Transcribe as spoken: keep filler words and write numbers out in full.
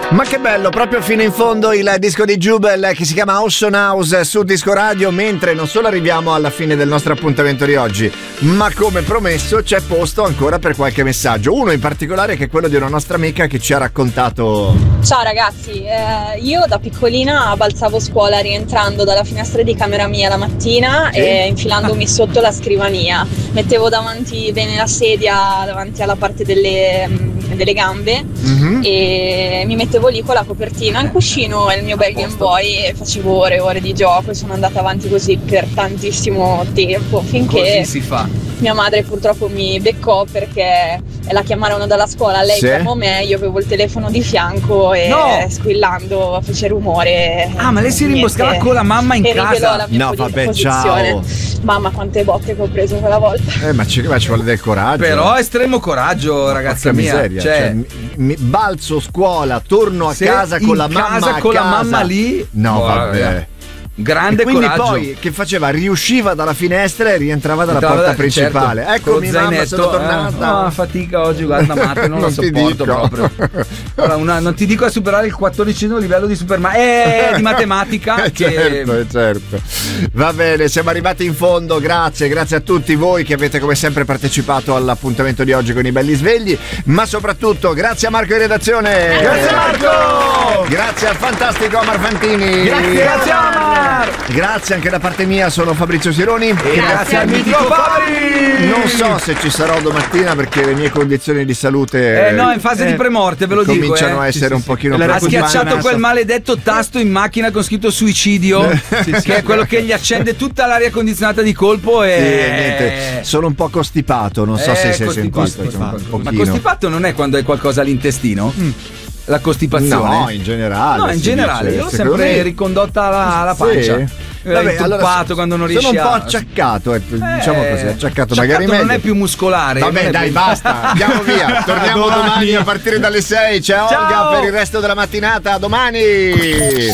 Ma che bello, proprio fino in fondo il disco di Jubel che si chiama Ocean House su Disco Radio, mentre non solo arriviamo alla fine del nostro appuntamento di oggi, ma come promesso c'è posto ancora per qualche messaggio. Uno in particolare che è quello di una nostra amica che ci ha raccontato. Ciao ragazzi, eh, io da piccolina balzavo scuola rientrando dalla finestra di camera mia la mattina, sì, e infilandomi sotto la scrivania. Mettevo davanti bene la sedia davanti alla parte delle, delle gambe, mm-hmm, e mi mettevo lì con la copertina, il cuscino e il mio bel Game Boy e facevo ore e ore di gioco e sono andata avanti così per tantissimo tempo, finché così si fa. Mia madre purtroppo mi beccò perché la chiamarono dalla scuola, lei, sì, chiamò me, io avevo il telefono di fianco e no, squillando fece rumore. Ah, ma lei si rimboscava con la mamma in e casa? rivelò la mia no, vabbè, posizione. ciao. Mamma, quante botte che ho preso quella volta. Eh, ma ci, ma ci vuole del coraggio. Però estremo coraggio, ragazza mia. Miseria. Cioè, cioè, mi, mi balzo scuola, torno a casa con la mamma casa a con casa. la mamma lì. No, oh, vabbè. Grande e quindi coraggio. Poi che faceva? Riusciva dalla finestra e rientrava dalla Entrava porta da, principale. Certo, Eccomi mamma, sono tornata. Eh, no, fatica oggi, guarda Matte, non, non la sopporto proprio. Allora, una, non ti dico a superare il quattordicesimo livello di super ma- eh, di matematica. eh, che... Certo, eh, certo. Va bene, siamo arrivati in fondo. Grazie, grazie a tutti voi che avete come sempre partecipato all'appuntamento di oggi con i belli svegli. Ma soprattutto grazie a Marco in redazione. Grazie Marco. Grazie al fantastico Omar Fantini. Grazie, grazie Omar. Grazie anche da parte mia, sono Fabrizio Sironi. E grazie, grazie al mitico Fabi. Non so se ci sarò domattina perché le mie condizioni di salute eh no, in fase eh, di premorte, ve lo dico. Cominciano eh. a essere sì, un sì, pochino sì. Ha schiacciato quel maledetto tasto in macchina con scritto suicidio, sì, che è quello che gli accende tutta l'aria condizionata di colpo e sì, niente. Sono un po' costipato, non so eh, se si è sentito. Costipato. Ma costipato non è quando hai qualcosa all'intestino? Mm. La costipazione? No, in generale. No, in generale, dice, io l'ho sempre me... ricondotta alla, alla pancia. Sì. Vabbè, allora, quando non riesci sono un po' a... acciaccato, eh, diciamo così, acciaccato, acciaccato magari meglio. Non è più muscolare. Vabbè, dai, più... basta, andiamo via. Torniamo domani a partire dalle sei. C'è Olga per il resto della mattinata. A domani.